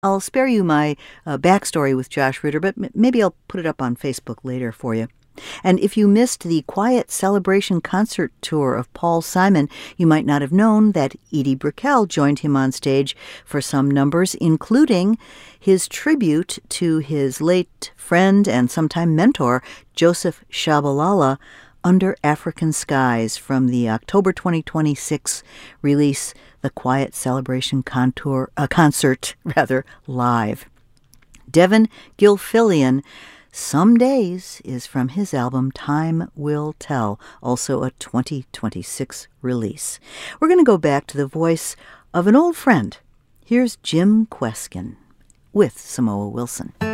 I'll spare you my backstory with Josh Ritter, but maybe I'll put it up on Facebook later for you. And if you missed the Quiet Celebration concert tour of Paul Simon, you might not have known that Edie Brickell joined him on stage for some numbers, including his tribute to his late friend and sometime mentor, Joseph Shabalala, Under African Skies, from the October 2026 release, The Quiet Celebration Concert Live. Devin Gilfillian, Some Days, is from his album Time Will Tell, also a 2026 release. We're going to go back to the voice of an old friend. Here's Jim Kweskin with Samoa Wilson.